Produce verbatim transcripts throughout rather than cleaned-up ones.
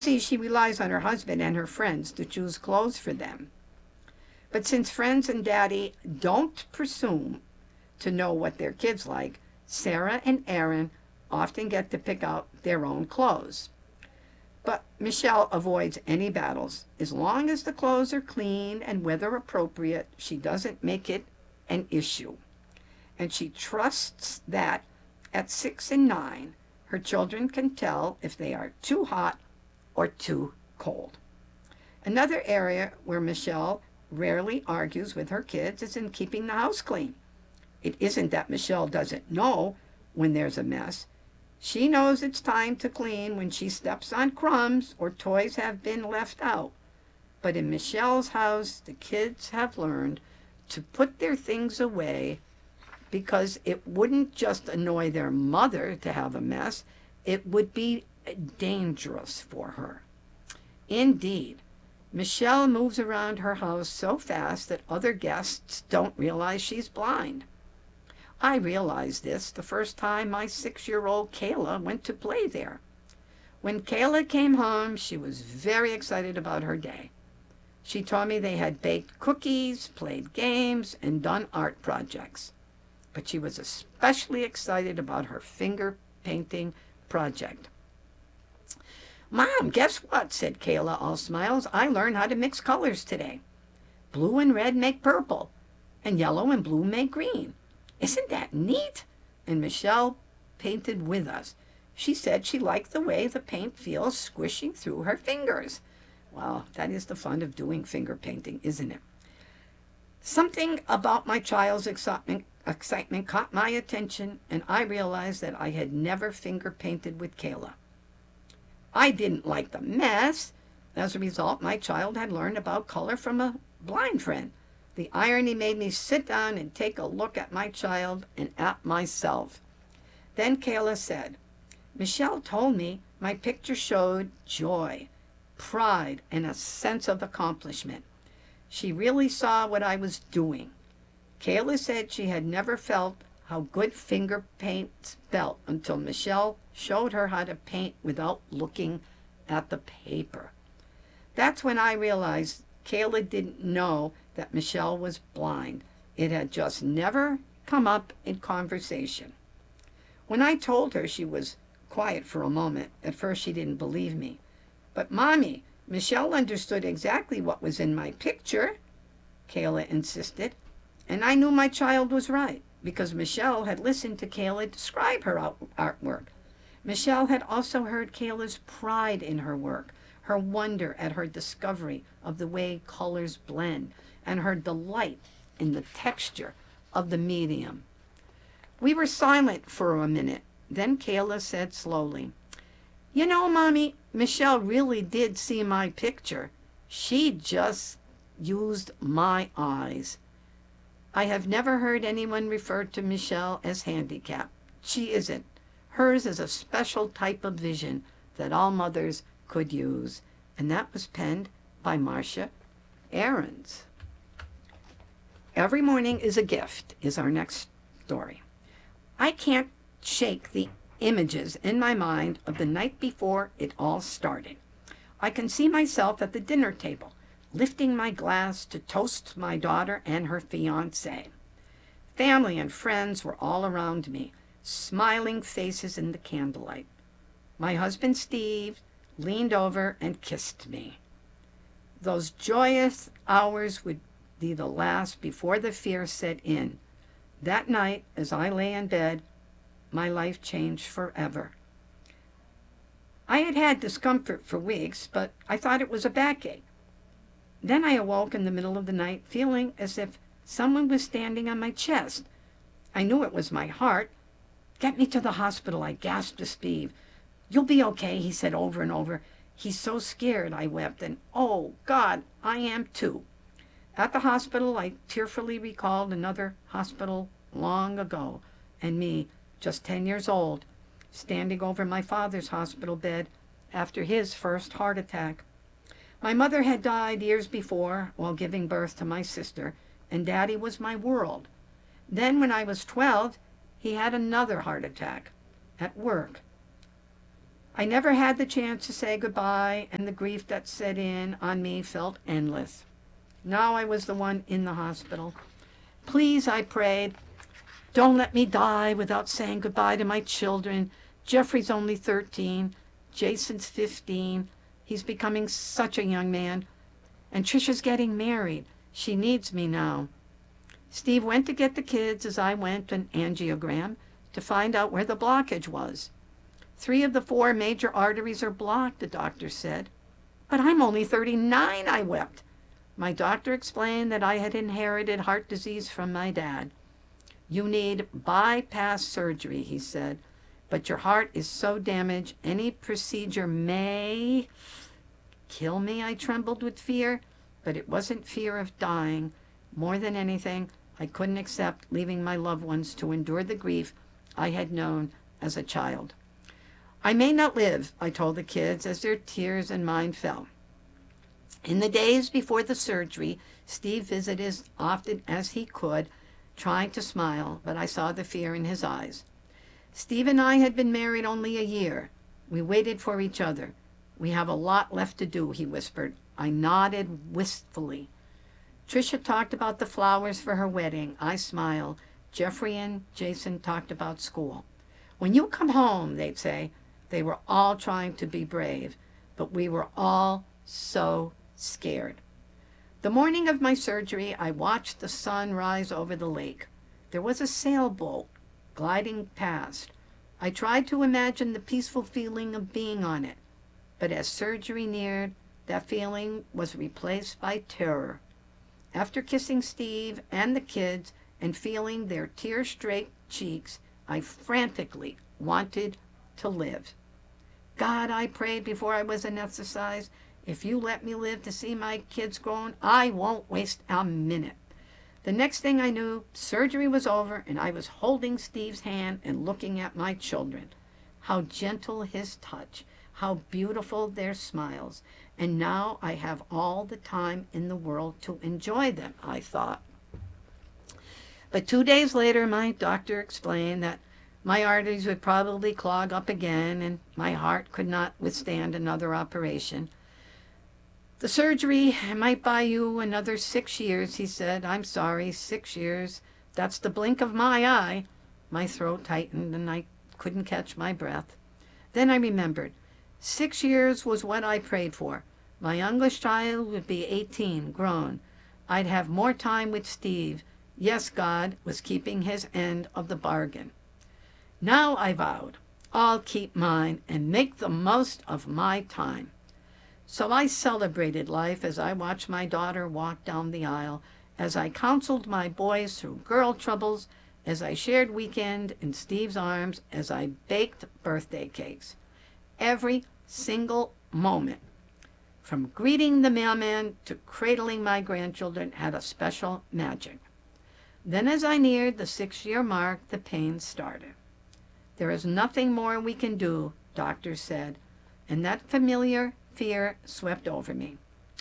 See, she relies on her husband and her friends to choose clothes for them. But since friends and daddy don't presume to know what their kids like, Sarah and Aaron often get to pick out their own clothes. But Michelle avoids any battles. As long as the clothes are clean and weather appropriate, she doesn't make it an issue. And she trusts that at six and nine, her children can tell if they are too hot or too cold. Another area where Michelle rarely argues with her kids is in keeping the house clean. It isn't that Michelle doesn't know when there's a mess. She knows it's time to clean when she steps on crumbs or toys have been left out. But in Michelle's house, the kids have learned to put their things away because it wouldn't just annoy their mother to have a mess, it would be dangerous for her. Indeed, Michelle moves around her house so fast that other guests don't realize she's blind. I realized this the first time my six-year-old Kayla went to play there. When Kayla came home, she was very excited about her day. She told me they had baked cookies, played games, and done art projects. But she was especially excited about her finger painting project. "Mom, guess what?" said Kayla, all smiles. "I learned how to mix colors today. Blue and red make purple, and yellow and blue make green. Isn't that neat?" And Michelle painted with us. She said she liked the way the paint feels squishing through her fingers. Well, that is the fun of doing finger painting, isn't it? Something about my child's excitement, excitement caught my attention, and I realized that I had never finger painted with Kayla. I didn't like the mess. As a result, my child had learned about color from a blind friend. The irony made me sit down and take a look at my child and at myself. Then Kayla said, "Michelle told me my picture showed joy, pride, and a sense of accomplishment. She really saw what I was doing." Kayla said she had never felt how good finger paint felt until Michelle showed her how to paint without looking at the paper. That's when I realized Kayla didn't know that Michelle was blind. It had just never come up in conversation. When I told her, she was quiet for a moment. At first she didn't believe me. "But Mommy, Michelle understood exactly what was in my picture," Kayla insisted. And I knew my child was right, because Michelle had listened to Kayla describe her art- artwork. Michelle had also heard Kayla's pride in her work, her wonder at her discovery of the way colors blend, and her delight in the texture of the medium. We were silent for a minute. Then Kayla said slowly, "You know, Mommy, Michelle really did see my picture. She just used my eyes. I have never heard anyone refer to Michelle as handicapped. She isn't. Hers is a special type of vision that all mothers could use." And that was penned by Marcia Aarons. Every morning is a gift is our next story. I can't shake the images in my mind of the night before it all started. I can see myself at the dinner table, lifting my glass to toast my daughter and her fiancé. Family and friends were all around me, smiling faces in the candlelight. My husband, Steve, leaned over and kissed me. Those joyous hours would be the last before the fear set in. That night, as I lay in bed, my life changed forever. I had had discomfort for weeks, but I thought it was a backache. Then I awoke in the middle of the night, feeling as if someone was standing on my chest. I knew it was my heart. "Get me to the hospital," I gasped to Steve. "You'll be okay," he said over and over. "He's so scared," I wept, and "oh, God, I am too." At the hospital, I tearfully recalled another hospital long ago, and me, just ten years old, standing over my father's hospital bed after his first heart attack. My mother had died years before while giving birth to my sister, and Daddy was my world. Then when I was twelve, he had another heart attack at work. I never had the chance to say goodbye, and the grief that set in on me felt endless. Now I was the one in the hospital. Please, I prayed, don't let me die without saying goodbye to my children. Jeffrey's only thirteen. Jason's fifteen. He's becoming such a young man. And Trisha's getting married. She needs me now. Steve went to get the kids as I went an angiogram to find out where the blockage was. Three of the four major arteries are blocked, the doctor said. But I'm only thirty-nine, I wept. My doctor explained that I had inherited heart disease from my dad. You need bypass surgery, he said, but your heart is so damaged, any procedure may kill me. I trembled with fear, but it wasn't fear of dying. More than anything, I couldn't accept leaving my loved ones to endure the grief I had known as a child. I may not live, I told the kids as their tears and mine fell. In the days before the surgery, Steve visited as often as he could, trying to smile, but I saw the fear in his eyes. Steve and I had been married only a year. We waited for each other. We have a lot left to do, he whispered. I nodded wistfully. Trisha talked about the flowers for her wedding. I smiled. Jeffrey and Jason talked about school. When you come home, they'd say. They were all trying to be brave, but we were all so scared. The morning of my surgery, I watched the sun rise over the lake. There was a sailboat gliding past. I tried to imagine the peaceful feeling of being on it, but as surgery neared, that feeling was replaced by terror. After kissing Steve and the kids and feeling their tear-streaked cheeks, I frantically wanted to live. God, I prayed before I was anesthetized, if you let me live to see my kids grown, I won't waste a minute. The next thing I knew, surgery was over, and I was holding Steve's hand and looking at my children. How gentle his touch, how beautiful their smiles, and now I have all the time in the world to enjoy them, I thought. But two days later, my doctor explained that my arteries would probably clog up again, and my heart could not withstand another operation. The surgery might buy you another six years, he said. I'm sorry, six years. That's the blink of my eye. My throat tightened, and I couldn't catch my breath. Then I remembered. Six years was what I prayed for. My youngest child would be eighteen, grown. I'd have more time with Steve. Yes, God was keeping his end of the bargain. Now, I vowed, I'll keep mine and make the most of my time. So I celebrated life as I watched my daughter walk down the aisle, as I counseled my boys through girl troubles, as I shared weekend in Steve's arms, as I baked birthday cakes. Every single moment, from greeting the mailman to cradling my grandchildren, had a special magic. Then as I neared the six-year mark, the pain started. There is nothing more we can do, doctors said, and that familiar fear swept over me.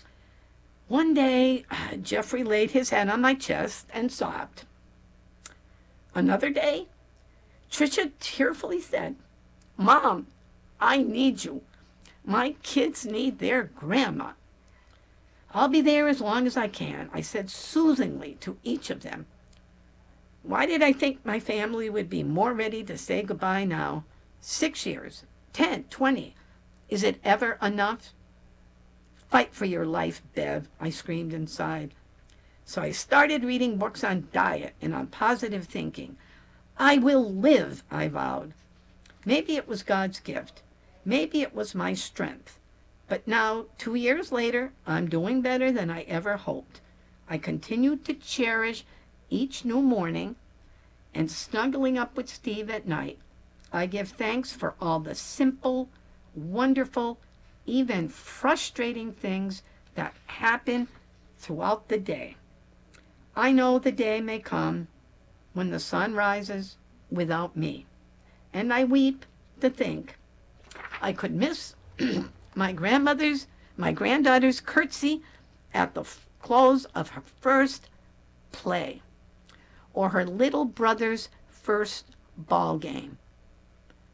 One day, Jeffrey laid his head on my chest and sobbed. Another day, Trisha tearfully said, Mom, I need you. My kids need their grandma. I'll be there as long as I can, I said soothingly to each of them. Why did I think my family would be more ready to say goodbye now? Six years, ten, twenty. Is it ever enough? Fight for your life, Bev, I screamed inside. So I started reading books on diet and on positive thinking. I will live, I vowed. Maybe it was God's gift. Maybe it was my strength. But now, two years later, I'm doing better than I ever hoped. I continued to cherish each new morning and snuggling up with Steve at night. I give thanks for all the simple, wonderful, even frustrating things that happen throughout the day. I know the day may come when the sun rises without me, and I weep to think I could miss my grandmother's, my granddaughter's curtsy at the f- close of her first play, or her little brother's first ball game.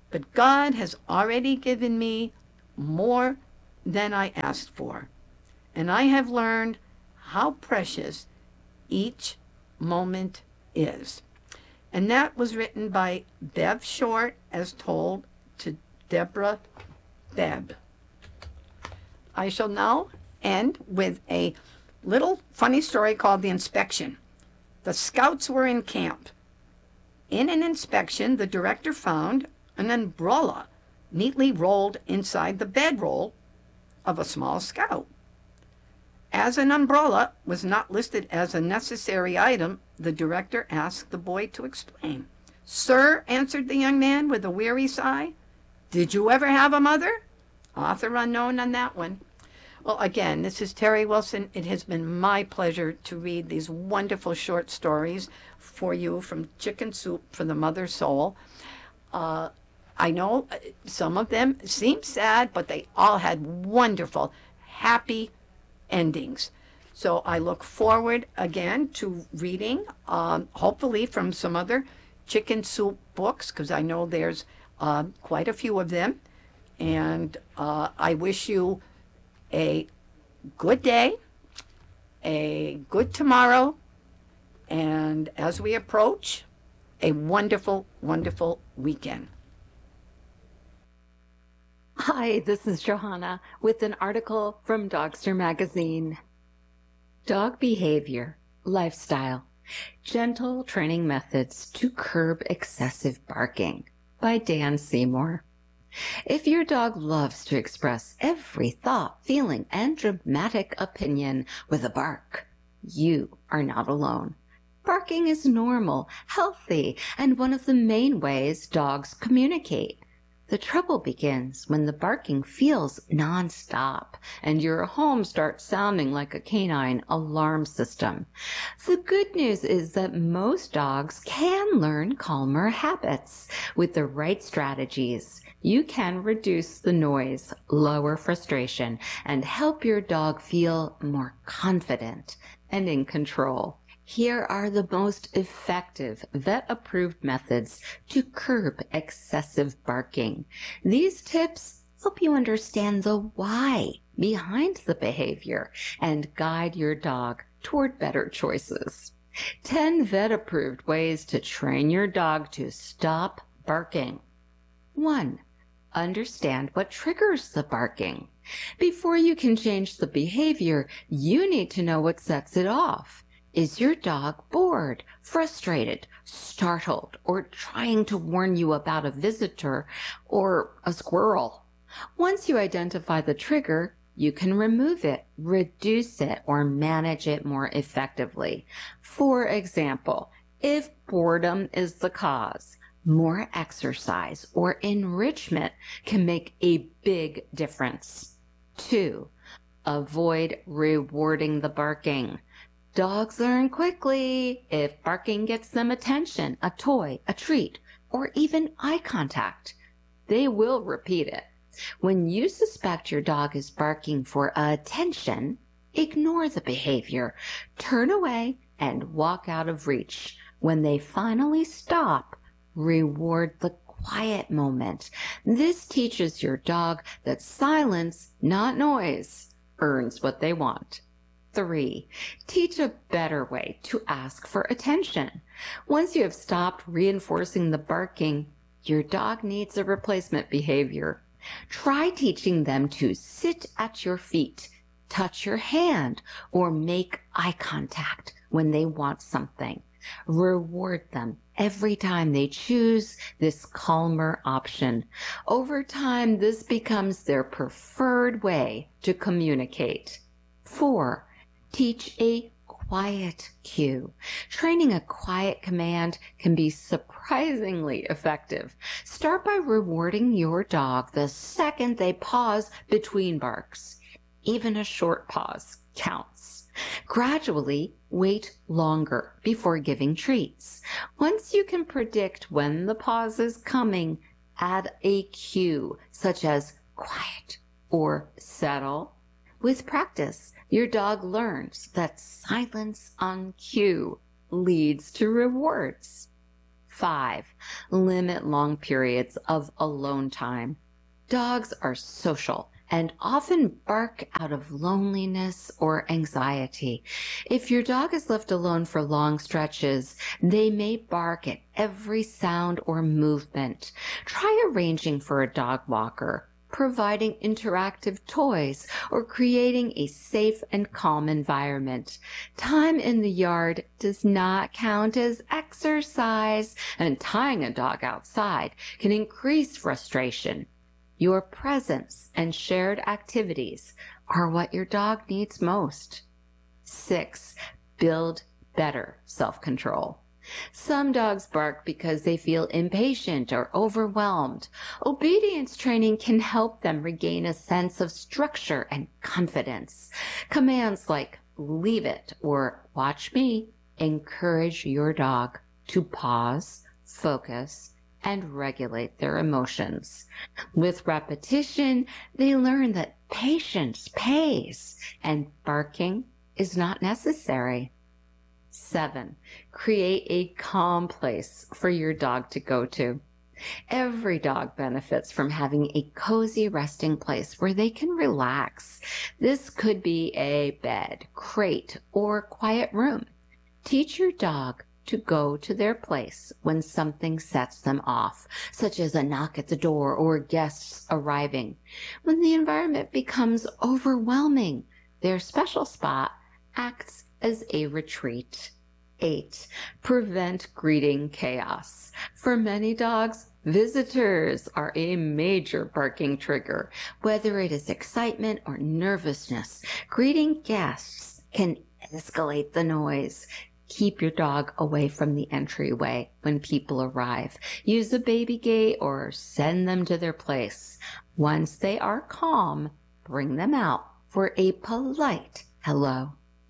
but God has already given me more than I asked for, and I have learned how precious each moment is. And that was written by Bev Short, as told to Deborah Bebb. I shall now end with a little funny story called The Inspection. The scouts were in camp. In an inspection, the director found an umbrella neatly rolled inside the bedroll of a small scout. As an umbrella was not listed as a necessary item, the director asked the boy to explain. "Sir," answered the young man with a weary sigh, "did you ever have a mother?" Author unknown on that one. Well, again, this is Terry Wilson. It has been my pleasure to read these wonderful short stories for you from Chicken Soup for the Mother Soul. Uh, I know some of them seem sad, but they all had wonderful, happy endings. So I look forward again to reading, um, hopefully from some other Chicken Soup books, because I know there's uh, quite a few of them. And uh, I wish you a good day, a good tomorrow, and as we approach, a wonderful, wonderful weekend. Hi, this is Johanna with an article from Dogster Magazine. Dog Behavior, Lifestyle, Gentle Training Methods to Curb Excessive Barking by Dan Seymour. If your dog loves to express every thought, feeling, and dramatic opinion with a bark, you are not alone. Barking is normal, healthy, and one of the main ways dogs communicate. The trouble begins when the barking feels nonstop and your home starts sounding like a canine alarm system. The good news is that most dogs can learn calmer habits. With the right strategies, you can reduce the noise, lower frustration, and help your dog feel more confident and in control. Here are the most effective vet-approved methods to curb excessive barking. These tips help you understand the why behind the behavior and guide your dog toward better choices. ten vet-approved ways to train your dog to stop barking. one. Understand what triggers the barking. Before you can change the behavior, you need to know what sets it off. Is your dog bored, frustrated, startled, or trying to warn you about a visitor or a squirrel? Once you identify the trigger, you can remove it, reduce it, or manage it more effectively. For example, if boredom is the cause, more exercise or enrichment can make a big difference. Two, avoid rewarding the barking. Dogs learn quickly. If barking gets them attention, a toy, a treat, or even eye contact, they will repeat it. When you suspect your dog is barking for attention, ignore the behavior, turn away, and walk out of reach. When they finally stop, reward the quiet moment. This teaches your dog that silence, not noise, earns what they want. Three, teach a better way to ask for attention. Once you have stopped reinforcing the barking, your dog needs a replacement behavior. Try teaching them to sit at your feet, touch your hand, or make eye contact when they want something. Reward them every time they choose this calmer option. Over time, this becomes their preferred way to communicate. Four, teach a quiet cue. Training a quiet command can be surprisingly effective. Start by rewarding your dog the second they pause between barks. Even a short pause counts. Gradually, wait longer before giving treats. Once you can predict when the pause is coming, add a cue such as quiet or settle. With practice, your dog learns that silence on cue leads to rewards. Five, limit long periods of alone time. Dogs are social and often bark out of loneliness or anxiety. If your dog is left alone for long stretches, they may bark at every sound or movement. Try arranging for a dog walker, providing interactive toys, or creating a safe and calm environment. Time in the yard does not count as exercise, and tying a dog outside can increase frustration. Your presence and shared activities are what your dog needs most. Six, build better self-control. Some dogs bark because they feel impatient or overwhelmed. Obedience training can help them regain a sense of structure and confidence. Commands like leave it or watch me encourage your dog to pause, focus, and regulate their emotions. With repetition, they learn that patience pays and barking is not necessary. Seven, create a calm place for your dog to go to. Every dog benefits from having a cozy resting place where they can relax. This could be a bed, crate, or quiet room. Teach your dog to go to their place when something sets them off, such as a knock at the door or guests arriving. When the environment becomes overwhelming, their special spot acts as a retreat. Eight, prevent greeting chaos. For many dogs, visitors are a major barking trigger. Whether it is excitement or nervousness, greeting guests can escalate the noise. Keep your dog away from the entryway when people arrive. Use a baby gate or send them to their place. Once they are calm, bring them out for a polite hello.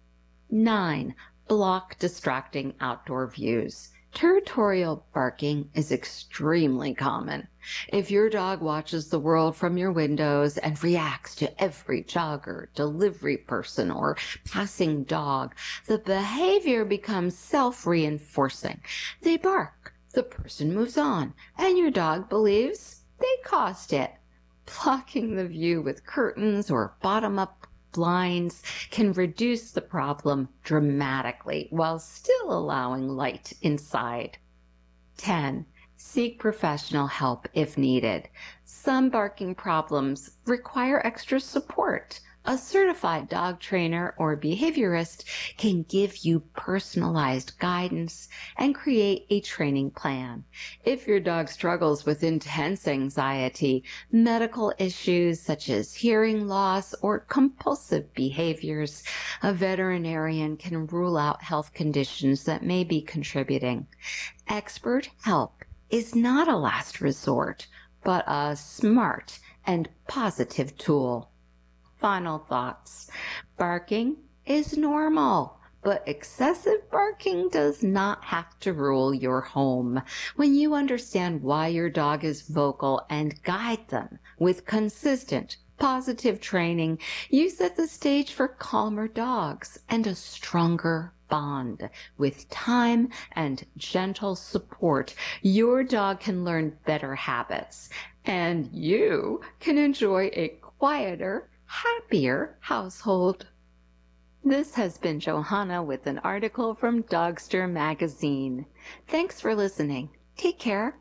Nine, block distracting outdoor views. Territorial barking is extremely common. If your dog watches the world from your windows and reacts to every jogger, delivery person, or passing dog, the behavior becomes self-reinforcing. They bark, the person moves on, and your dog believes they caused it. Blocking the view with curtains or bottom-up blinds can reduce the problem dramatically while still allowing light inside. Ten. Seek professional help if needed. Some barking problems require extra support. A certified dog trainer or behaviorist can give you personalized guidance and create a training plan. If your dog struggles with intense anxiety, medical issues such as hearing loss or compulsive behaviors, a veterinarian can rule out health conditions that may be contributing. Expert help is not a last resort, but a smart and positive tool. Final thoughts. Barking is normal, but excessive barking does not have to rule your home. When you understand why your dog is vocal and guide them with consistent, positive training, you set the stage for calmer dogs and a stronger bond. With time and gentle support, your dog can learn better habits, and you can enjoy a quieter, happier household. This has been Johanna with an article from Dogster Magazine. Thanks for listening. Take care.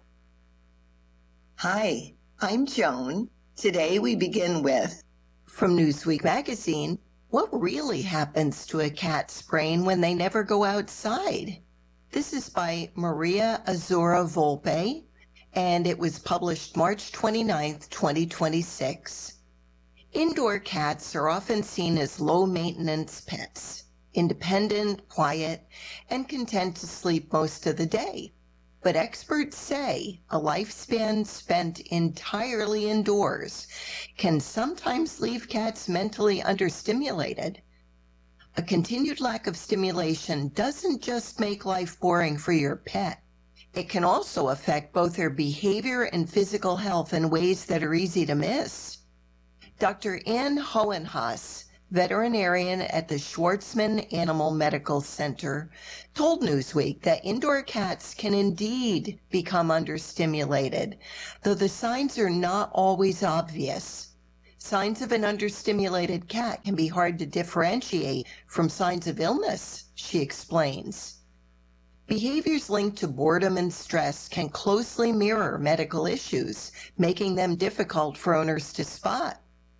Hi, I'm Joan. Today we begin with, from Newsweek Magazine, what really happens to a cat's brain when they never go outside? This is by Maria Azura Volpe, and it was published March twenty-ninth, twenty twenty-six. Indoor cats are often seen as low-maintenance pets, independent, quiet, and content to sleep most of the day. But experts say a lifespan spent entirely indoors can sometimes leave cats mentally understimulated. A continued lack of stimulation doesn't just make life boring for your pet. It can also affect both their behavior and physical health in ways that are easy to miss. Doctor Ann Hohenhaus, veterinarian at the Schwartzman Animal Medical Center, told Newsweek that indoor cats can indeed become understimulated, though the signs are not always obvious. Signs of an understimulated cat can be hard to differentiate from signs of illness, she explains. Behaviors linked to boredom and stress can closely mirror medical issues, making them difficult for owners to spot.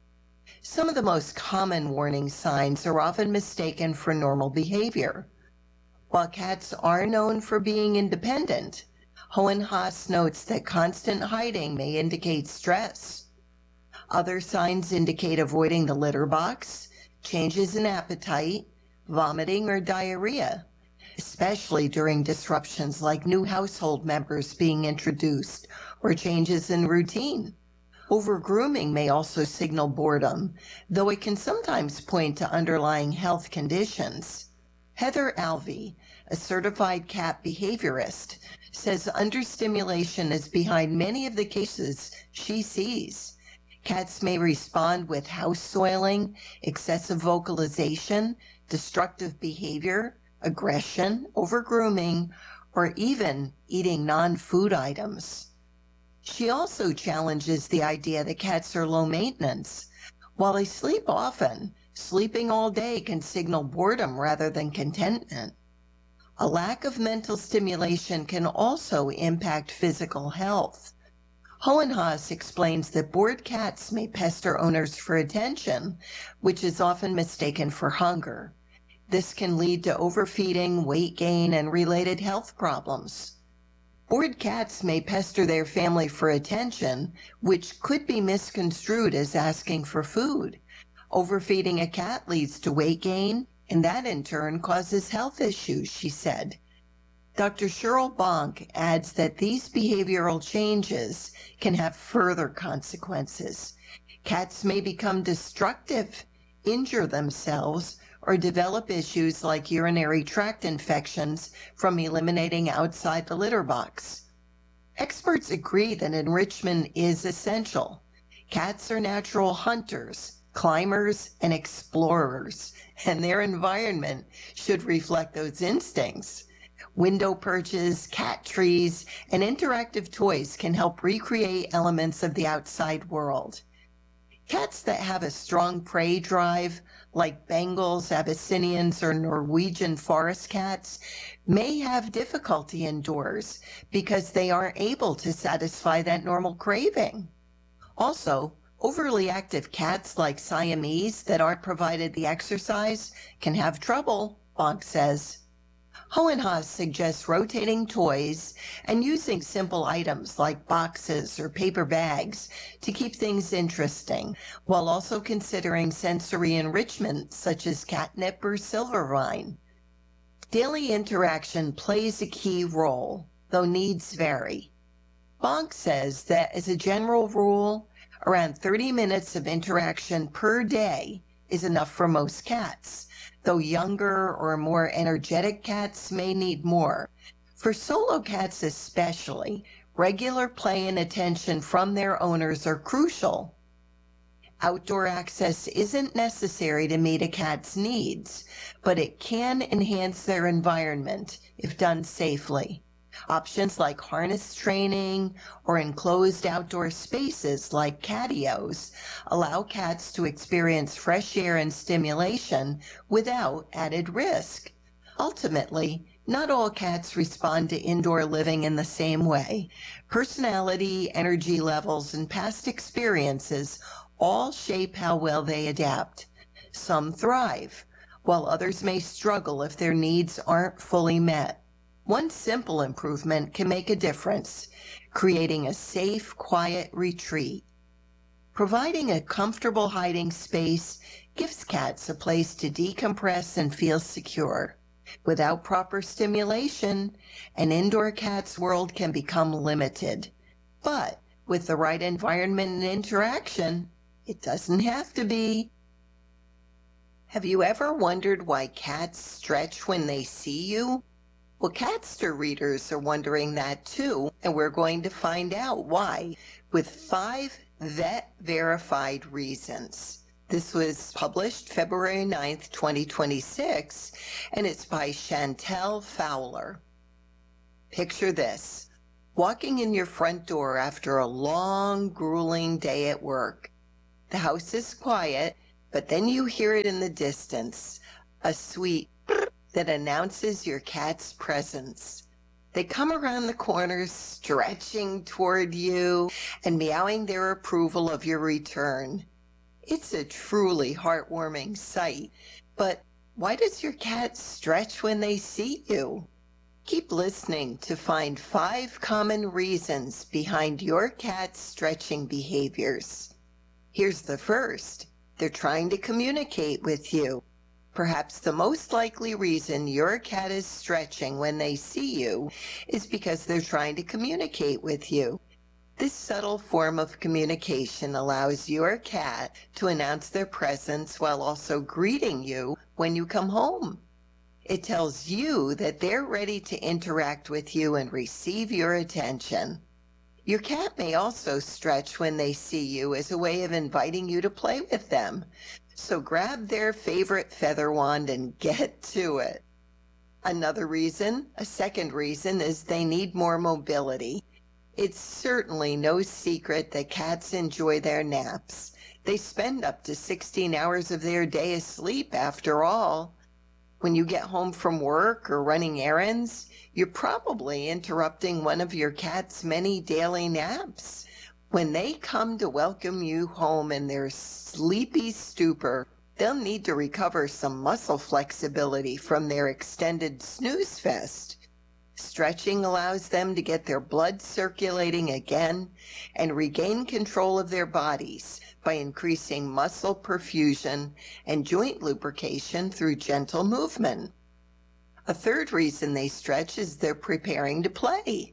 Some of the most common warning signs are often mistaken for normal behavior. While cats are known for being independent, Hohenhaus notes that constant hiding may indicate stress. Other signs indicate avoiding the litter box, changes in appetite, vomiting, or diarrhea, especially during disruptions like new household members being introduced or changes in routine. Overgrooming may also signal boredom, though it can sometimes point to underlying health conditions. Heather Alvey, a certified cat behaviorist, says understimulation is behind many of the cases she sees. Cats may respond with house soiling, excessive vocalization, destructive behavior, aggression, overgrooming, or even eating non-food items. She also challenges the idea that cats are low maintenance. While they sleep often, sleeping all day can signal boredom rather than contentment. A lack of mental stimulation can also impact physical health. Hohenhaus explains that bored cats may pester owners for attention, which is often mistaken for hunger. This can lead to overfeeding, weight gain, and related health problems. Bored cats may pester their family for attention, which could be misconstrued as asking for food. Overfeeding a cat leads to weight gain, and that in turn causes health issues, she said. Doctor Cheryl Bonk adds that these behavioral changes can have further consequences. Cats may become destructive, injure themselves, or develop issues like urinary tract infections from eliminating outside the litter box. Experts agree that enrichment is essential. Cats are natural hunters, climbers, and explorers, and their environment should reflect those instincts. Window perches, cat trees, and interactive toys can help recreate elements of the outside world. Cats that have a strong prey drive, like Bengals, Abyssinians, or Norwegian forest cats, may have difficulty indoors because they aren't able to satisfy that normal craving. Also, overly active cats like Siamese that aren't provided the exercise can have trouble, Bonk says. Hohenhaus suggests rotating toys and using simple items like boxes or paper bags to keep things interesting, while also considering sensory enrichment such as catnip or silvervine. Daily interaction plays a key role, though needs vary. Bonk says that as a general rule, around thirty minutes of interaction per day is enough for most cats, though younger or more energetic cats may need more. For solo cats especially, regular play and attention from their owners are crucial. Outdoor access isn't necessary to meet a cat's needs, but it can enhance their environment if done safely. Options like harness training or enclosed outdoor spaces like catios allow cats to experience fresh air and stimulation without added risk. Ultimately, not all cats respond to indoor living in the same way. Personality, energy levels, and past experiences all shape how well they adapt. Some thrive, while others may struggle if their needs aren't fully met. One simple improvement can make a difference, creating a safe, quiet retreat. Providing a comfortable hiding space gives cats a place to decompress and feel secure. Without proper stimulation, an indoor cat's world can become limited. But with the right environment and interaction, it doesn't have to be. Have you ever wondered why cats stretch when they see you? Well, Catster readers are wondering that too, and we're going to find out why with five vet-verified reasons. This was published February ninth, twenty twenty-six, and it's by Chantel Fowler. Picture this: walking in your front door after a long, grueling day at work. The house is quiet, but then you hear it in the distance, a sweet that announces your cat's presence. They come around the corner, stretching toward you and meowing their approval of your return. It's a truly heartwarming sight. But why does your cat stretch when they see you? Keep listening to find five common reasons behind your cat's stretching behaviors. Here's the first. They're trying to communicate with you. Perhaps the most likely reason your cat is stretching when they see you is because they're trying to communicate with you. This subtle form of communication allows your cat to announce their presence while also greeting you when you come home. It tells you that they're ready to interact with you and receive your attention. Your cat may also stretch when they see you as a way of inviting you to play with them. So grab their favorite feather wand and get to it. Another reason, a second reason, is they need more mobility. It's certainly no secret that cats enjoy their naps. They spend up to sixteen hours of their day asleep after all. When you get home from work or running errands, you're probably interrupting one of your cat's many daily naps. When they come to welcome you home in their sleepy stupor, they'll need to recover some muscle flexibility from their extended snooze fest. Stretching allows them to get their blood circulating again and regain control of their bodies by increasing muscle perfusion and joint lubrication through gentle movement. A third reason they stretch is they're preparing to play.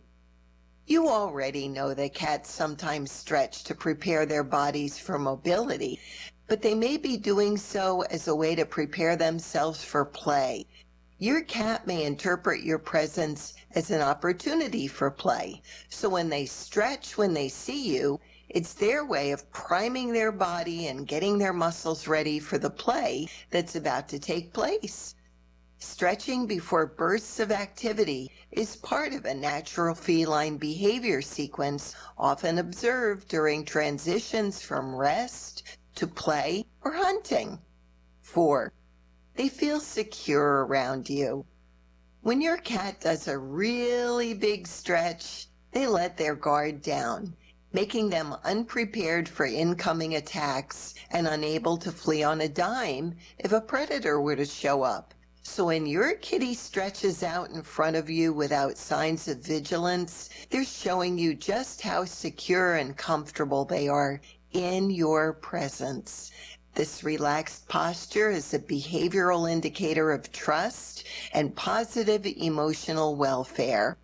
You already know that cats sometimes stretch to prepare their bodies for mobility, but they may be doing so as a way to prepare themselves for play. Your cat may interpret your presence as an opportunity for play, so when they stretch when they see you, it's their way of priming their body and getting their muscles ready for the play that's about to take place. Stretching before bursts of activity is part of a natural feline behavior sequence often observed during transitions from rest to play or hunting. Four, they feel secure around you. When your cat does a really big stretch, they let their guard down, making them unprepared for incoming attacks and unable to flee on a dime if a predator were to show up. So when your kitty stretches out in front of you without signs of vigilance, they're showing you just how secure and comfortable they are in your presence. This relaxed posture is a behavioral indicator of trust and positive emotional welfare.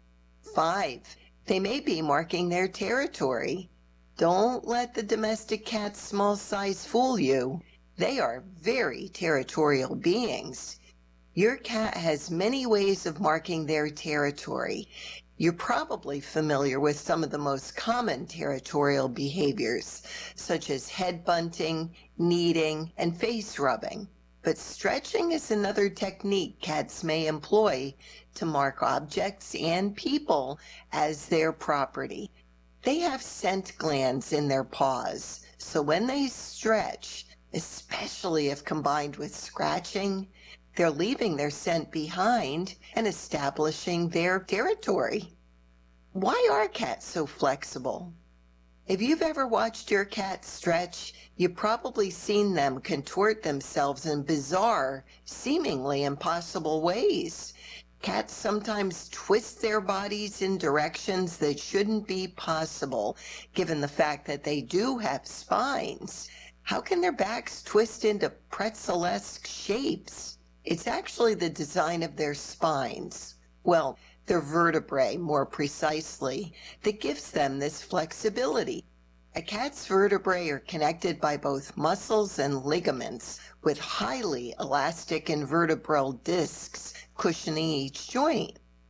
Five, they may be marking their territory. Don't let the domestic cat's small size fool you. They are very territorial beings. Your cat has many ways of marking their territory. You're probably familiar with some of the most common territorial behaviors, such as head bunting, kneading, and face rubbing. But stretching is another technique cats may employ to mark objects and people as their property. They have scent glands in their paws, so when they stretch, especially if combined with scratching, they're leaving their scent behind and establishing their territory. Why are cats so flexible? If you've ever watched your cat stretch, you've probably seen them contort themselves in bizarre, seemingly impossible ways. Cats sometimes twist their bodies in directions that shouldn't be possible, given the fact that they do have spines. How can their backs twist into pretzel-esque shapes? It's actually the design of their spines, well, their vertebrae more precisely, that gives them this flexibility. A cat's vertebrae are connected by both muscles and ligaments with highly elastic and vertebral discs cushioning each joint.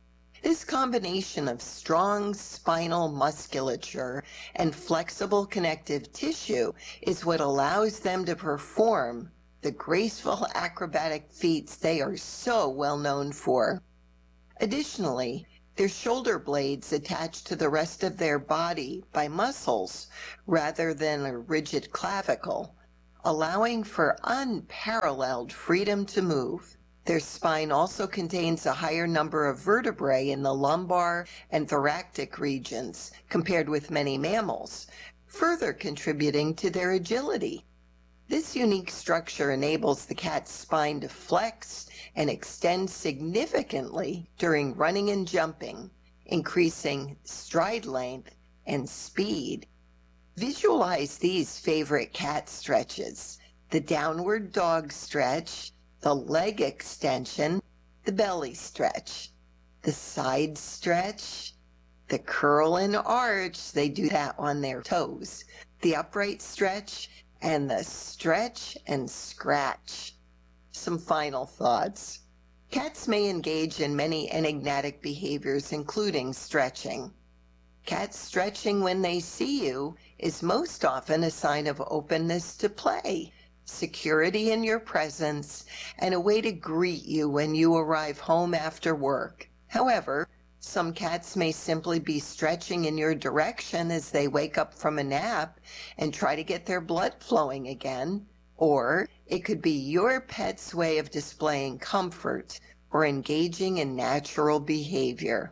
This combination of strong spinal musculature and flexible connective tissue is what allows them to perform the graceful acrobatic feats they are so well known for. Additionally, their shoulder blades attach to the rest of their body by muscles rather than a rigid clavicle, allowing for unparalleled freedom to move. Their spine also contains a higher number of vertebrae in the lumbar and thoracic regions compared with many mammals, further contributing to their agility. This unique structure enables the cat's spine to flex and extend significantly during running and jumping, increasing stride length and speed. Visualize these favorite cat stretches: the downward dog stretch, the leg extension, the belly stretch, the side stretch, the curl and arch, they do that on their toes, the upright stretch, and the stretch and scratch. Some final thoughts. Cats may engage in many enigmatic behaviors, including stretching. Cats stretching when they see you is most often a sign of openness to play, security in your presence, and a way to greet you when you arrive home after work. However, some cats may simply be stretching in your direction as they wake up from a nap and try to get their blood flowing again, or it could be your pet's way of displaying comfort or engaging in natural behavior.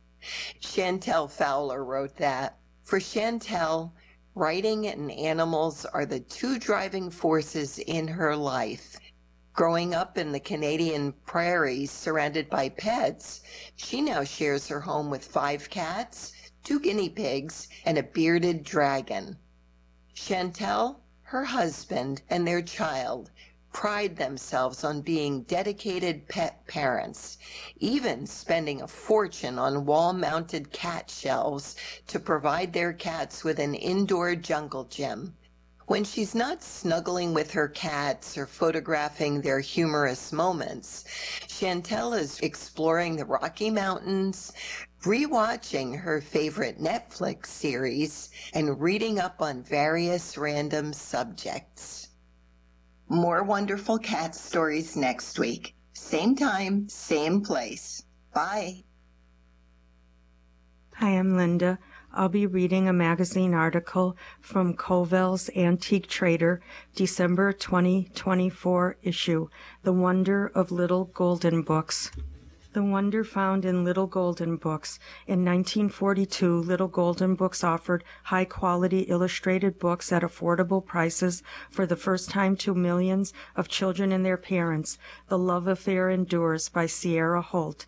Chantel Fowler wrote that. For Chantel, writing and animals are the two driving forces in her life. Growing up in the Canadian prairies surrounded by pets, she now shares her home with five cats, two guinea pigs, and a bearded dragon. Chantel, her husband, and their child pride themselves on being dedicated pet parents, even spending a fortune on wall-mounted cat shelves to provide their cats with an indoor jungle gym. When she's not snuggling with her cats or photographing their humorous moments, Chantel is exploring the Rocky Mountains, rewatching her favorite Netflix series, and reading up on various random subjects. More wonderful cat stories next week. Same time, same place. Bye. Hi, I'm Linda. I'll be reading a magazine article from Colville's Antique Trader, December twenty twenty-four issue, The Wonder of Little Golden Books. The wonder found in Little Golden Books. In nineteen forty-two, Little Golden Books offered high-quality illustrated books at affordable prices for the first time to millions of children and their parents. The Love Affair Endures by Sierra Holt.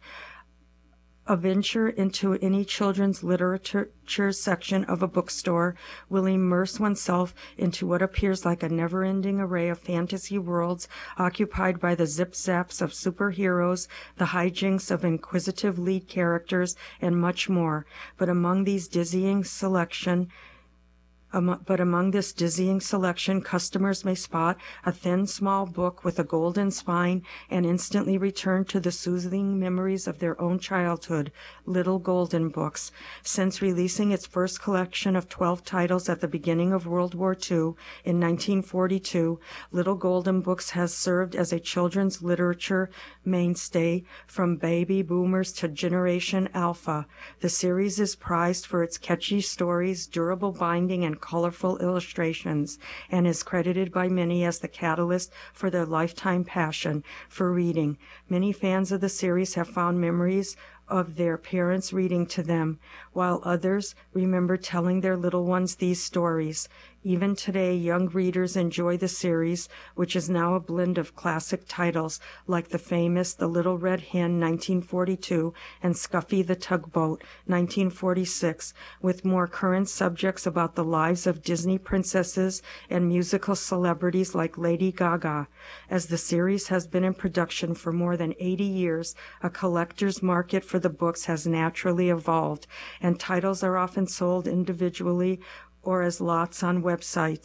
A venture into any children's literature section of a bookstore will immerse oneself into what appears like a never-ending array of fantasy worlds occupied by the zip-zaps of superheroes, the hijinks of inquisitive lead characters, and much more. But among these dizzying selection Um, but among this dizzying selection, customers may spot a thin, small book with a golden spine and instantly return to the soothing memories of their own childhood, Little Golden Books. Since releasing its first collection of twelve titles at the beginning of World War Two in nineteen forty-two, Little Golden Books has served as a children's literature mainstay from baby boomers to Generation Alpha. The series is prized for its catchy stories, durable binding, and colorful illustrations, and is credited by many as the catalyst for their lifetime passion for reading. Many fans of the series have found memories of their parents reading to them, while others remember telling their little ones these stories. Even today, young readers enjoy the series, which is now a blend of classic titles like the famous The Little Red Hen, nineteen forty-two, and Scuffy the Tugboat, nineteen forty-six, with more current subjects about the lives of Disney princesses and musical celebrities like Lady Gaga. As the series has been in production for more than eighty years, a collector's market for the books has naturally evolved, and titles are often sold individually or as lots on websites.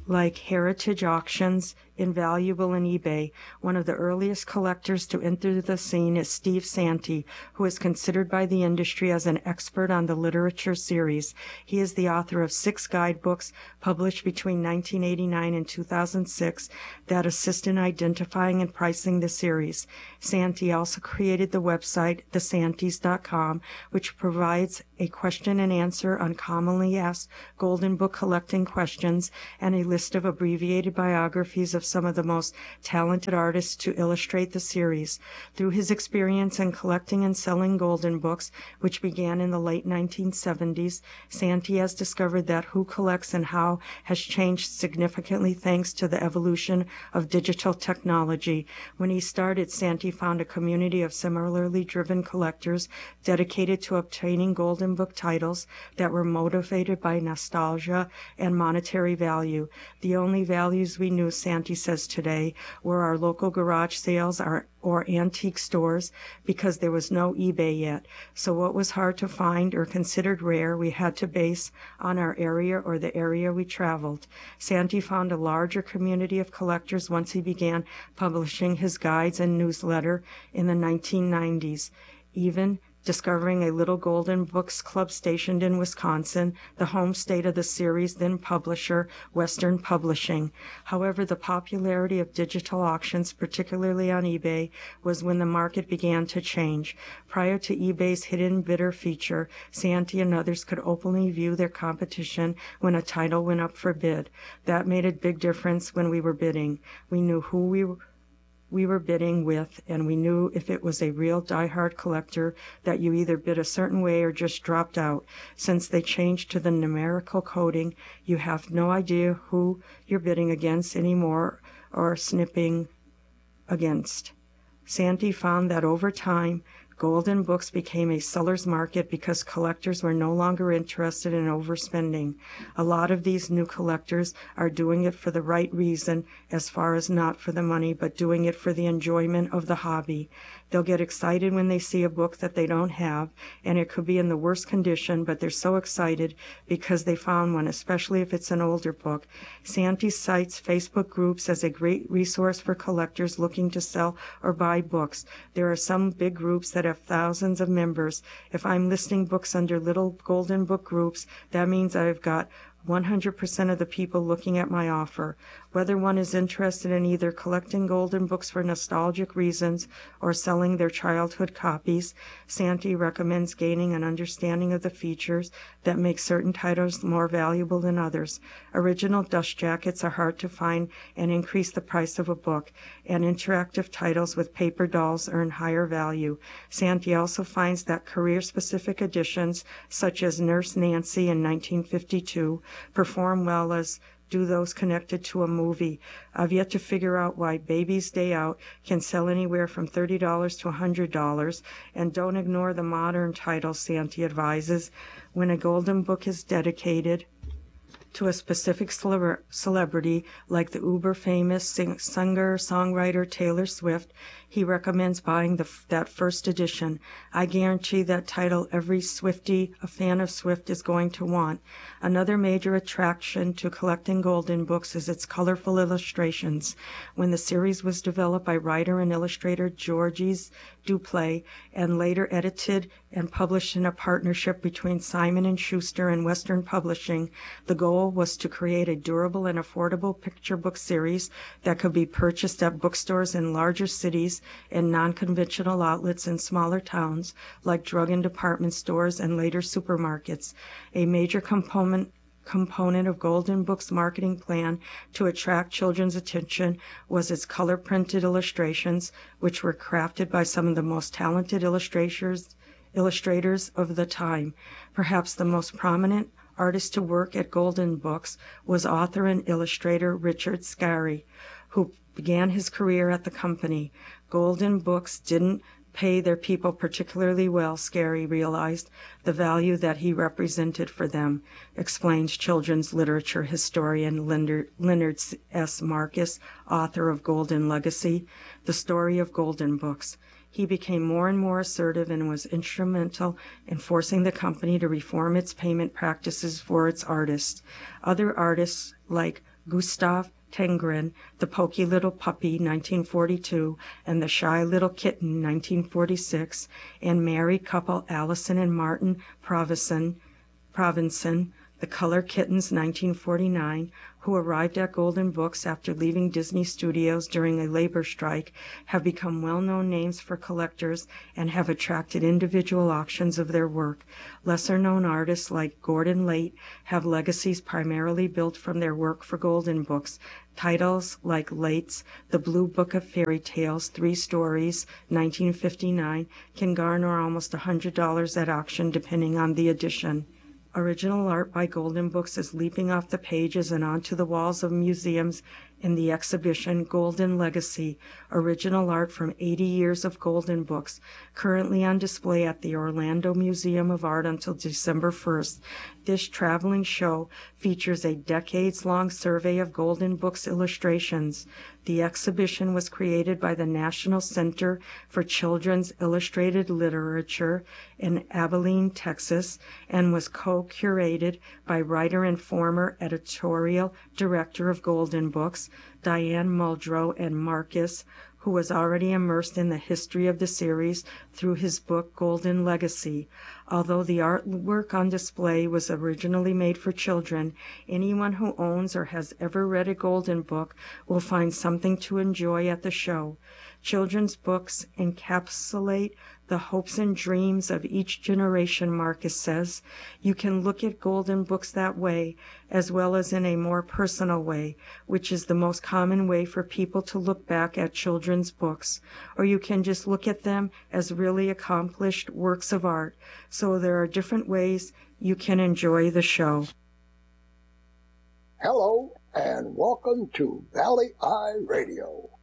like Heritage Auctions, Invaluable, and eBay. One of the earliest collectors to enter the scene is Steve Santee, who is considered by the industry as an expert on the literature series. He is the author of six guidebooks published between nineteen eighty-nine and two thousand six that assist in identifying and pricing the series. Santee also created the website the santees dot com, which provides a question and answer on commonly asked Golden Book collecting questions and a list of abbreviated biographies of some of the most talented artists to illustrate the series. Through his experience in collecting and selling Golden Books, which began in the late nineteen seventies, Santee has discovered that who collects and how has changed significantly thanks to the evolution of digital technology. When he started, Santee found a community of similarly driven collectors dedicated to obtaining Golden Book titles that were motivated by nostalgia and monetary value. The only values we knew, Santee says today, were our local garage sales our, or antique stores, because there was no eBay yet. So what was hard to find or considered rare, we had to base on our area or the area we traveled. Santee found a larger community of collectors once he began publishing his guides and newsletter in the nineteen nineties. Even discovering a little Golden Books club stationed in Wisconsin, the home state of the series' then publisher, Western Publishing. However, the popularity of digital auctions, particularly on eBay, was when the market began to change. Prior to eBay's hidden bidder feature, Santee and others could openly view their competition when a title went up for bid. That made a big difference when we were bidding. We knew who we were we were bidding with, and we knew if it was a real diehard collector that you either bid a certain way or just dropped out. Since they changed to the numerical coding, you have no idea who you're bidding against anymore or snipping against. Santee found that over time, Golden Books became a seller's market because collectors were no longer interested in overspending. A lot of these new collectors are doing it for the right reason, as far as not for the money, but doing it for the enjoyment of the hobby. They'll get excited when they see a book that they don't have, and it could be in the worst condition, but they're so excited because they found one, especially if it's an older book. Santee cites Facebook groups as a great resource for collectors looking to sell or buy books. There are some big groups that have thousands of members. If I'm listing books under little Golden Book groups, that means I've got one hundred percent of the people looking at my offer. Whether one is interested in either collecting Golden Books for nostalgic reasons or selling their childhood copies, Santee recommends gaining an understanding of the features that make certain titles more valuable than others. Original dust jackets are hard to find and increase the price of a book, and interactive titles with paper dolls earn higher value. Santee also finds that career-specific editions, such as Nurse Nancy in nineteen fifty-two, perform well as do those connected to a movie. I've yet to figure out why Baby's Day Out can sell anywhere from thirty dollars to one hundred dollars, and don't ignore the modern titles, Santee advises. When a Golden Book is dedicated to a specific cele- celebrity, like the uber-famous sing- singer-songwriter Taylor Swift, he recommends buying the, that first edition. I guarantee that title every Swiftie, a fan of Swift, is going to want. Another major attraction to collecting Golden Books is its colorful illustrations. When the series was developed by writer and illustrator Georges Duplaix and later edited and published in a partnership between Simon and Schuster and Western Publishing, the goal was to create a durable and affordable picture book series that could be purchased at bookstores in larger cities and non-conventional outlets in smaller towns like drug and department stores and later supermarkets. A major component component of Golden Book's marketing plan to attract children's attention was its color-printed illustrations, which were crafted by some of the most talented illustrators illustrators of the time. Perhaps the most prominent artist to work at Golden Books was author and illustrator Richard Scarry, who began his career at the company. Golden Books didn't pay their people particularly well, Scarry realized. The value that he represented for them, explains children's literature historian Leonard, Leonard S. Marcus, author of Golden Legacy, The Story of Golden Books. He became more and more assertive and was instrumental in forcing the company to reform its payment practices for its artists. Other artists like Gustav Tengren, The Poky Little Puppy, nineteen forty-two, and The Shy Little Kitten, nineteen forty-six, and married couple Allison and Martin Provenson, Provenson, The Color Kittens, nineteen forty-nine, who arrived at Golden Books after leaving Disney Studios during a labor strike, have become well-known names for collectors and have attracted individual auctions of their work. Lesser-known artists like Gordon Late have legacies primarily built from their work for Golden Books. Titles like Late's The Blue Book of Fairy Tales, Three Stories, nineteen fifty-nine, can garner almost one hundred dollars at auction depending on the edition. Original art by Golden Books is leaping off the pages and onto the walls of museums in the exhibition Golden Legacy, original art from eighty years of Golden Books, currently on display at the Orlando Museum of Art until December first. This traveling show features a decades-long survey of Golden Books illustrations. The exhibition was created by the National Center for Children's Illustrated Literature in Abilene, Texas, and was co-curated by writer and former editorial director of Golden Books, Diane Muldrow, and Marcus, who was already immersed in the history of the series through his book Golden Legacy. Although the artwork on display was originally made for children, anyone who owns or has ever read a Golden Book will find something to enjoy at the show. Children's books encapsulate the hopes and dreams of each generation, Marcus says. You can look at Golden Books that way, as well as in a more personal way, which is the most common way for people to look back at children's books. Or you can just look at them as really accomplished works of art. So there are different ways you can enjoy the show. Hello, and welcome to Valley Eye Radio.